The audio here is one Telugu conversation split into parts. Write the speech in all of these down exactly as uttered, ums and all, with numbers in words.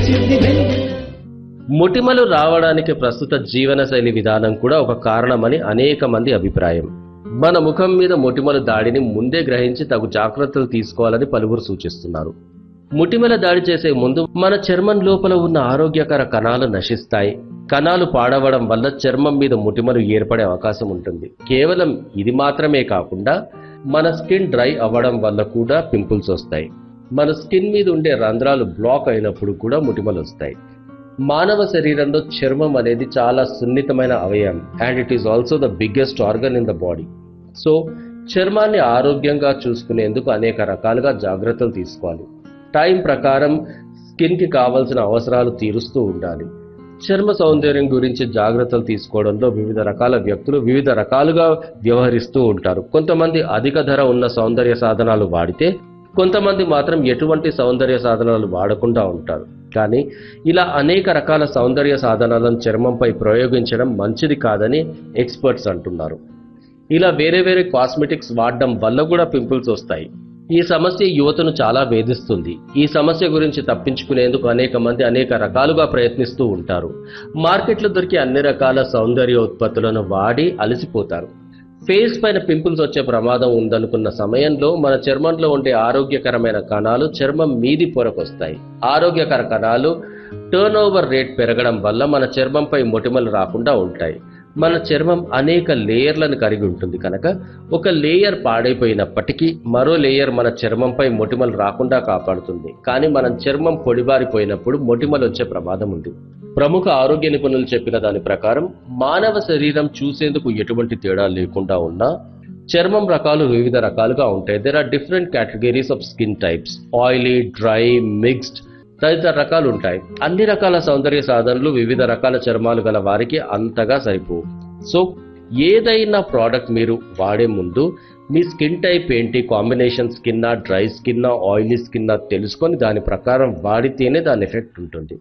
మొటిమలు రావడానికి ప్రస్తుత జీవనశైలి విధానం కూడా ఒక కారణమని అనేక మంది అభిప్రాయం. మన ముఖం మీద మొటిమల దాడిని ముందే గ్రహించి తగు జాగ్రత్తలు తీసుకోవాలని పలువురు సూచిస్తున్నారు. మొటిమల దాడి చేసే ముందు మన చర్మం లోపల ఉన్న ఆరోగ్యకర కణాలు నశిస్తాయి. కణాలు పాడవడం వల్ల చర్మం మీద మొటిమలు ఏర్పడే అవకాశం ఉంటుంది. కేవలం ఇది మాత్రమే కాకుండా మన స్కిన్ డ్రై అవ్వడం వల్ల కూడా పింపుల్స్ వస్తాయి. మన స్కిన్ మీద ఉండే రంధ్రాలు బ్లాక్ అయినప్పుడు కూడా మొటిమలు వస్తాయి. మానవ శరీరంలో చర్మం అనేది చాలా సున్నితమైన అవయవం and it is also the biggest organ in the body. So చర్మాన్ని ఆరోగ్యంగా చూసుకునేందుకు అనేక రకాలుగా జాగ్రత్తలు తీసుకోవాలి. టైం ప్రకారం స్కిన్కి కావాల్సిన అవసరాలు తీరుస్తూ ఉండాలి. చర్మ సౌందర్యం గురించి జాగ్రత్తలు తీసుకోవడంలో వివిధ రకాల వ్యక్తులు వివిధ రకాలుగా వ్యవహరిస్తూ ఉంటారు. కొంతమంది అధిక ధర ఉన్న సౌందర్య సాధనాలు వాడితే, కొంతమంది మాత్రం ఎటువంటి సౌందర్య సాధనాలు వాడకుండా ఉంటారు. కానీ ఇలా అనేక రకాల సౌందర్య సాధనాలను చర్మంపై ప్రయోగించడం మంచిది కాదని ఎక్స్పర్ట్స్ అంటున్నారు. ఇలా వేరే వేరే కాస్మెటిక్స్ వాడడం వల్ల కూడా పింపుల్స్ వస్తాయి. ఈ సమస్య యువతను చాలా వేధిస్తుంది. ఈ సమస్య గురించి తప్పించుకునేందుకు అనేక మంది అనేక రకాలుగా ప్రయత్నిస్తూ ఉంటారు. మార్కెట్లో దొరికే అన్ని రకాల సౌందర్య ఉత్పత్తులను వాడి అలసిపోతారు. ఫేస్ పైన పింపుల్స్ వచ్చే ప్రమాదం ఉందనుకున్న సమయంలో మన చర్మంలో ఉండే ఆరోగ్యకరమైన కణాలు చర్మం మీది పొరకొస్తాయి. ఆరోగ్యకర కణాలు టర్న్ ఓవర్ రేట్ పెరగడం వల్ల మన చర్మంపై మొటిమలు రాకుండా ఉంటాయి. మన చర్మం అనేక లేయర్లను కలిగి ఉంటుంది కనుక ఒక లేయర్ పాడైపోయినప్పటికీ మరో లేయర్ మన చర్మంపై మొటిమలు రాకుండా కాపాడుతుంది. కానీ మన చర్మం పొడిబారిపోయినప్పుడు మొటిమలు వచ్చే ప్రమాదం ఉంది. ప్రముఖ ఆరోగ్య నిపుణులు చెప్పిన దాని ప్రకారం మానవ శరీరం చూసేందుకు ఎటువంటి తేడా లేకుండా ఉన్నా చర్మం రకాలు వివిధ రకాలుగా ఉంటాయి. There are different categories of skin types. Oily, dry, mixed తదితర రకాలు ఉంటాయి. అన్ని రకాల సౌందర్య సాధనలు వివిధ రకాల చర్మాలు గల వారికి అంతగా సరిపోవు. సో ఏదైనా ప్రోడక్ట్ మీరు వాడే ముందు మీ స్కిన్ టైప్ ఏంటి, కాంబినేషన్ స్కిన్నా, డ్రై స్కిన్నా, ఆయిలీ స్కిన్నా తెలుసుకొని దాని ప్రకారం వాడితేనే దాని ఎఫెక్ట్ ఉంటుంది.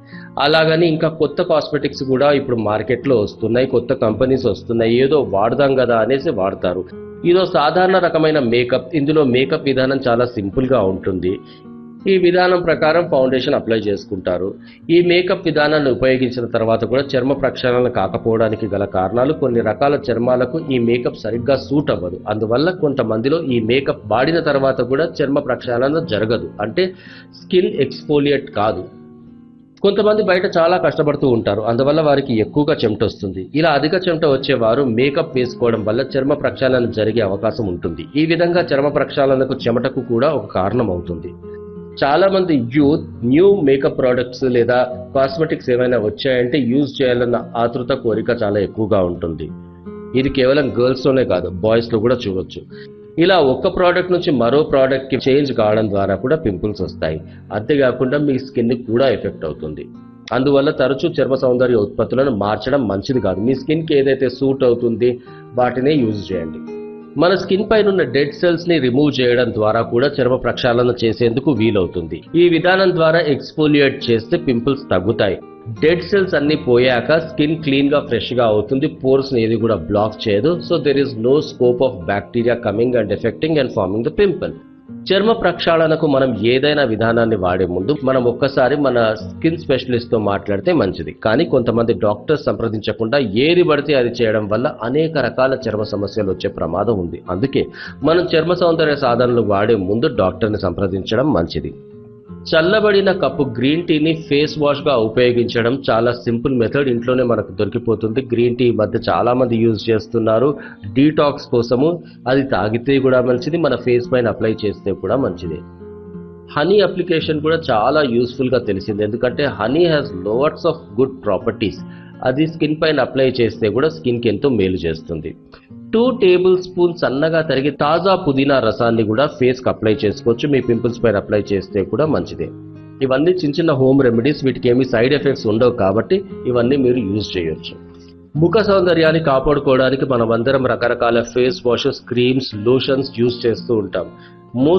అలాగని ఇంకా కొత్త కాస్మెటిక్స్ కూడా ఇప్పుడు మార్కెట్లో వస్తున్నాయి, కొత్త కంపెనీస్ వస్తున్నాయి, ఏదో వాడదాం కదా అనేసి వాడతారు. ఇదో సాధారణ రకమైన మేకప్. ఇందులో మేకప్ విధానం చాలా సింపుల్గా ఉంటుంది. ఈ విధానం ప్రకారం ఫౌండేషన్ అప్లై చేసుకుంటారు. ఈ మేకప్ విధానాన్ని ఉపయోగించిన తర్వాత కూడా చర్మ ప్రక్షాళన కాకపోవడానికి గల కారణాలు కొన్ని రకాల చర్మాలకు ఈ మేకప్ సరిగ్గా సూట్ అవ్వదు. అందువల్ల కొంతమందిలో ఈ మేకప్ వాడిన తర్వాత కూడా చర్మ ప్రక్షాళన జరగదు, అంటే స్కిన్ ఎక్స్ఫోలియేట్ కాదు. కొంతమంది బయట చాలా కష్టపడుతూ ఉంటారు, అందువల్ల వారికి ఎక్కువగా చెమట వస్తుంది. ఇలా అధిక చెమట వచ్చేవారు మేకప్ వేసుకోవడం వల్ల చర్మ ప్రక్షాళన జరిగే అవకాశం ఉంటుంది. ఈ విధంగా చర్మ ప్రక్షాళనకు చెమటకు కూడా ఒక కారణం అవుతుంది. చాలా మంది యూత్ న్యూ మేకప్ ప్రోడక్ట్స్ లేదా కాస్మెటిక్స్ ఏమైనా వచ్చాయంటే యూజ్ చేయాలన్న ఆతృత, కోరిక చాలా ఎక్కువగా ఉంటుంది. ఇది కేవలం గర్ల్స్ లోనే కాదు, బాయ్స్ లో కూడా చూడొచ్చు. ఇలా ఒక్క ప్రోడక్ట్ నుంచి మరో ప్రోడక్ట్ కి చేంజ్ కావడం ద్వారా కూడా పింపుల్స్ వస్తాయి. అంతేకాకుండా మీ స్కిన్ కూడా ఎఫెక్ట్ అవుతుంది. అందువల్ల తరచూ చర్మ సౌందర్య ఉత్పత్తులను మార్చడం మంచిది కాదు. మీ స్కిన్ కి ఏదైతే సూట్ అవుతుంది వాటినే యూజ్ చేయండి. మన స్కిన్ పైన ఉన్న డెడ్ సెల్స్ ని రిమూవ్ చేయడం ద్వారా కూడా చర్మ ప్రక్షాళన చేసేందుకు వీలవుతుంది. ఈ విధానం ద్వారా ఎక్స్ఫోలియేట్ చేస్తే పింపుల్స్ తగ్గుతాయి. డెడ్ సెల్స్ అన్ని పోయాక స్కిన్ క్లీన్ గా ఫ్రెష్ గా అవుతుంది. పోర్స్ ఏది కూడా బ్లాక్ చేయదు. So there is no scope of bacteria coming and effecting and forming the pimple. చర్మ ప్రక్షాళనకు మనం ఏదైనా విధానాన్ని వాడే ముందు మనం ఒక్కసారి మన స్కిన్ స్పెషలిస్ట్ తో మాట్లాడితే మంచిది. కానీ కొంతమంది డాక్టర్స్ సంప్రదించకుండా ఏది పడితే అది చేయడం వల్ల అనేక రకాల చర్మ సమస్యలు వచ్చే ప్రమాదం ఉంది. అందుకే మనం చర్మ సౌందర్య సాధనలు వాడే ముందు డాక్టర్ని సంప్రదించడం మంచిది. చల్లబడిన కప్పు గ్రీన్ టీని ఫేస్ వాష్ గా ఉపయోగించడం చాలా సింపుల్ మెథడ్. ఇంట్లోనే మనకు దొరికిపోతుంది. గ్రీన్ టీ ఈ మధ్య చాలా మంది యూజ్ చేస్తున్నారు డీటాక్స్ కోసము. అది తాగితే కూడా మంచిది, మన ఫేస్ పైన అప్లై చేస్తే కూడా మంచిది. హనీ అప్లికేషన్ కూడా చాలా యూస్ఫుల్ గా తెలిసింది. ఎందుకంటే honey has లోవర్స్ of good properties. అది స్కిన్ పైన అప్లై చేస్తే కూడా స్కిన్ కి ఎంతో మేలు చేస్తుంది. టూ టేబుల్ స్పూన్ సన్నగా తరిగి తాజా పుదీనా రసాన్ని కూడా ఫేస్ కి అప్లై చేసుకోవచ్చు. మీ పింపుల్స్ పైన అప్లై చేస్తే కూడా మంచిదే. ఇవన్నీ చిన్న చిన్న హోమ్ రెమెడీస్. వీటికి ఏమి సైడ్ ఎఫెక్ట్స్ ఉండవు కాబట్టి ఇవన్నీ మీరు యూజ్ చేయొచ్చు. ముఖ సౌందర్యాన్ని కాపాడుకోవడానికి మనం అందరం రకరకాల face washes, creams, lotions use చేస్తూ ఉంటాం.